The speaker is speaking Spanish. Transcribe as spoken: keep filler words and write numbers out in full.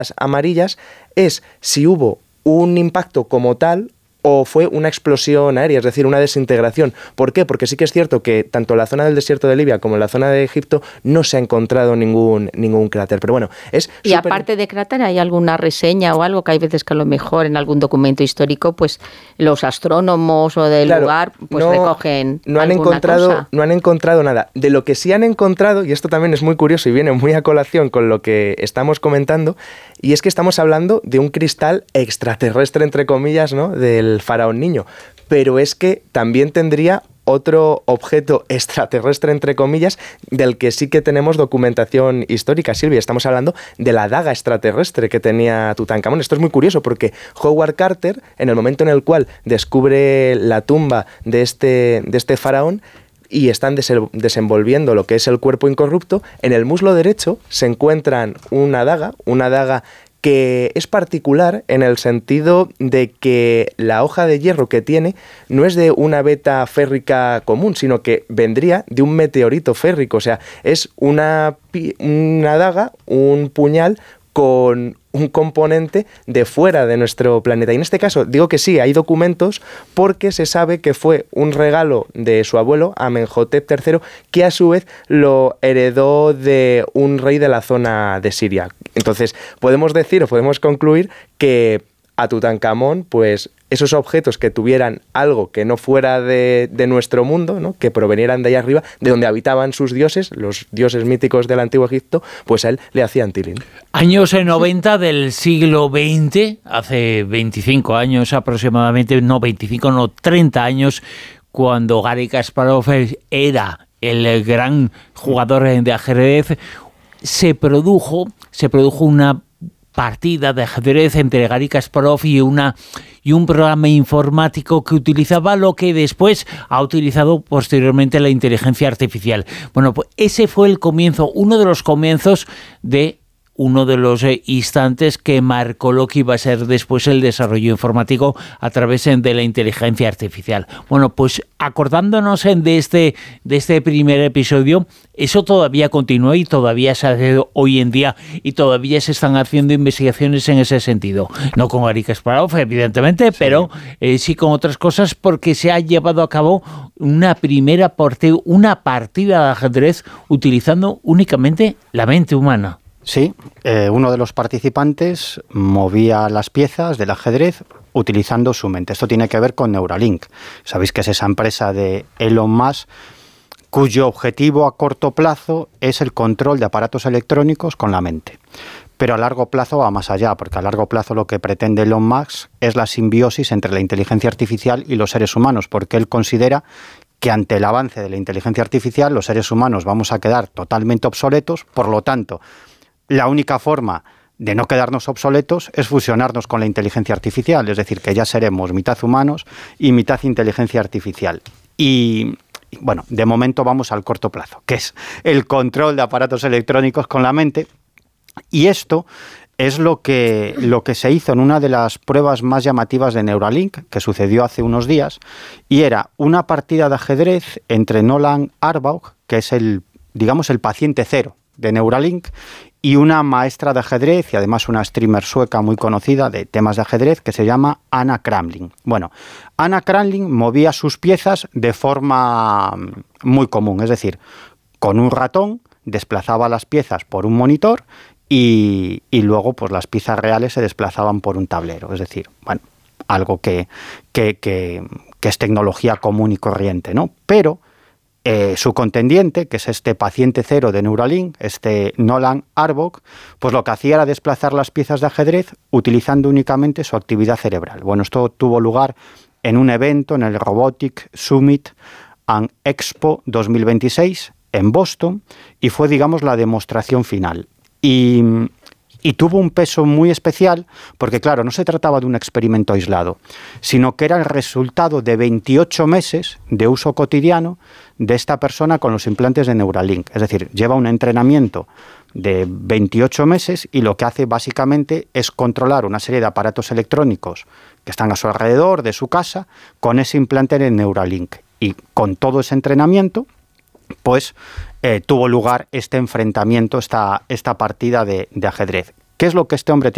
amarillas es si hubo un impacto como tal o fue una explosión aérea, es decir, una desintegración. ¿Por qué? Porque sí que es cierto que tanto en la zona del desierto de Libia como en la zona de Egipto no se ha encontrado ningún, ningún cráter. Pero bueno, es Y super... aparte de cráter, ¿hay alguna reseña o algo que hay veces que a lo mejor en algún documento histórico, pues los astrónomos o del claro, lugar pues no, recogen no han alguna encontrado, cosa? No han encontrado nada. De lo que sí han encontrado, y esto también es muy curioso y viene muy a colación con lo que estamos comentando, y es que estamos hablando de un cristal extraterrestre, entre comillas, ¿no?, del faraón niño, pero es que también tendría otro objeto extraterrestre, entre comillas, del que sí que tenemos documentación histórica, Silvia. Estamos hablando de la daga extraterrestre que tenía Tutankamón. Esto es muy curioso porque Howard Carter, en el momento en el cual descubre la tumba de este, de este faraón, y están desenvolviendo lo que es el cuerpo incorrupto, en el muslo derecho se encuentran una daga, una daga que es particular en el sentido de que la hoja de hierro que tiene no es de una veta férrica común, sino que vendría de un meteorito férrico. O sea, es una, una daga, un puñal con un componente de fuera de nuestro planeta. Y en este caso digo que sí, hay documentos porque se sabe que fue un regalo de su abuelo, Amenhotep tercero, que a su vez lo heredó de un rey de la zona de Siria. Entonces, podemos decir o podemos concluir que a Tutankamón, pues esos objetos que tuvieran algo que no fuera de, de nuestro mundo, ¿no?, que provenieran de allá arriba, de donde habitaban sus dioses, los dioses míticos del Antiguo Egipto, pues a él le hacían tilín. Años noventa del siglo veinte, hace veinticinco años aproximadamente, no veinticinco, no treinta años, cuando Garry Kasparov era el gran jugador de ajedrez, se produjo, se produjo una partida de ajedrez entre Garry Kasparov y una y un programa informático que utilizaba lo que después ha utilizado posteriormente la inteligencia artificial. Bueno, pues ese fue el comienzo, uno de los comienzos de uno de los eh, instantes que marcó lo que iba a ser después el desarrollo informático a través eh, de la inteligencia artificial. Bueno, pues acordándonos eh, de este de este primer episodio, eso todavía continúa y todavía se hace hoy en día y todavía se están haciendo investigaciones en ese sentido. No con Garry Kasparov, evidentemente, sí, pero eh, sí con otras cosas, porque se ha llevado a cabo una primera parte, una partida de ajedrez utilizando únicamente la mente humana. Sí, eh, uno de los participantes movía las piezas del ajedrez utilizando su mente. Esto tiene que ver con Neuralink. Sabéis que es esa empresa de Elon Musk cuyo objetivo a corto plazo es el control de aparatos electrónicos con la mente. Pero a largo plazo va más allá, porque a largo plazo lo que pretende Elon Musk es la simbiosis entre la inteligencia artificial y los seres humanos, porque él considera que ante el avance de la inteligencia artificial los seres humanos vamos a quedar totalmente obsoletos. Por lo tanto, la única forma de no quedarnos obsoletos es fusionarnos con la inteligencia artificial, es decir, que ya seremos mitad humanos y mitad inteligencia artificial. Y, bueno, de momento vamos al corto plazo, que es el control de aparatos electrónicos con la mente. Y esto es lo que, lo que se hizo en una de las pruebas más llamativas de Neuralink, que sucedió hace unos días, y era una partida de ajedrez entre Nolan Arbaugh, que es el, digamos, el paciente cero de Neuralink, y una maestra de ajedrez y además una streamer sueca muy conocida de temas de ajedrez que se llama Anna Kramling. Bueno, Anna Kramling movía sus piezas de forma muy común, es decir, con un ratón desplazaba las piezas por un monitor y, y luego pues las piezas reales se desplazaban por un tablero, es decir, bueno, algo que, que, que, que es tecnología común y corriente, ¿no? Pero Eh, su contendiente, que es este paciente cero de Neuralink, este Nolan Arbaugh, pues lo que hacía era desplazar las piezas de ajedrez utilizando únicamente su actividad cerebral. Bueno, esto tuvo lugar en un evento, en el Robotic Summit and Expo dos mil veintiséis en Boston, y fue, digamos, la demostración final. Y, y tuvo un peso muy especial porque, claro, no se trataba de un experimento aislado, sino que era el resultado de veintiocho meses de uso cotidiano de esta persona con los implantes de Neuralink. Es decir, lleva un entrenamiento de veintiocho meses y lo que hace básicamente es controlar una serie de aparatos electrónicos que están a su alrededor, de su casa, con ese implante de Neuralink. Y con todo ese entrenamiento, pues eh, tuvo lugar este enfrentamiento, esta, esta partida de, de ajedrez. ¿Qué es lo que este hombre tiene